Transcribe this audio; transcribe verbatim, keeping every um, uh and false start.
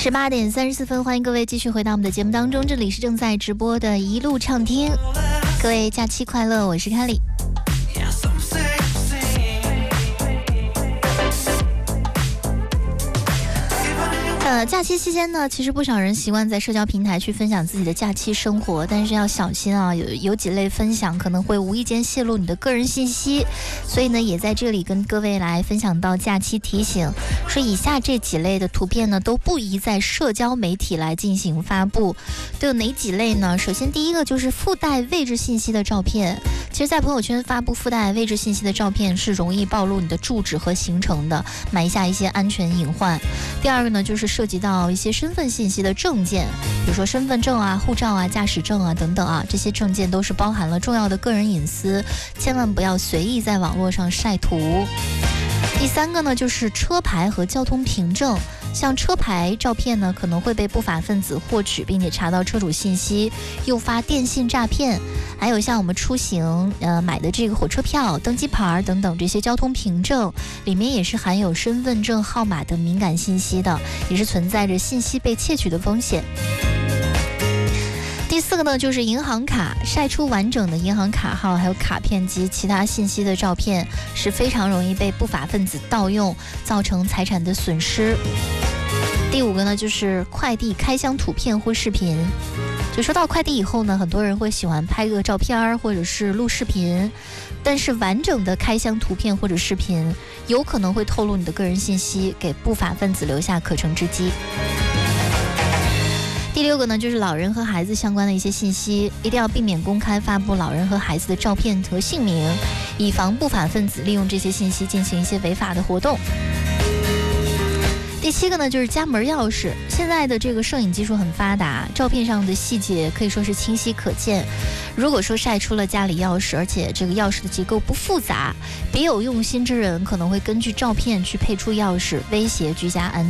十八点三十四分，欢迎各位继续回到我们的节目当中，这里是正在直播的一路畅听，各位假期快乐，我是凯里。呃，假期期间呢，其实不少人习惯在社交平台去分享自己的假期生活，但是要小心啊，有有几类分享可能会无意间泄露你的个人信息，所以呢，也在这里跟各位来分享到假期提醒，说以下这几类的图片呢，都不宜在社交媒体来进行发布。都有哪几类呢？首先第一个就是附带位置信息的照片，其实在朋友圈发布附带位置信息的照片是容易暴露你的住址和行程的，埋下一些安全隐患。第二个呢，就是涉及到一些身份信息的证件，比如说身份证啊、护照啊、驾驶证啊等等啊，这些证件都是包含了重要的个人隐私，千万不要随意在网络上晒图。第三个呢，就是车牌和交通凭证，像车牌照片呢，可能会被不法分子获取，并且查到车主信息，诱发电信诈骗。还有像我们出行呃买的这个火车票、登机牌等等这些交通凭证，里面也是含有身份证号码的敏感信息的，也是存在着信息被窃取的风险。第四个呢，就是银行卡，晒出完整的银行卡号还有卡片及其他信息的照片是非常容易被不法分子盗用，造成财产的损失。第五个呢，就是快递开箱图片或视频。就收到快递以后呢，很多人会喜欢拍个照片或者是录视频，但是完整的开箱图片或者视频有可能会透露你的个人信息，给不法分子留下可乘之机。第六个呢，就是老人和孩子相关的一些信息，一定要避免公开发布老人和孩子的照片和姓名，以防不法分子利用这些信息进行一些违法的活动。第七个呢，就是家门钥匙。现在的这个摄影技术很发达，照片上的细节可以说是清晰可见。如果说晒出了家里钥匙，而且这个钥匙的结构不复杂，别有用心之人可能会根据照片去配出钥匙，威胁居家安全。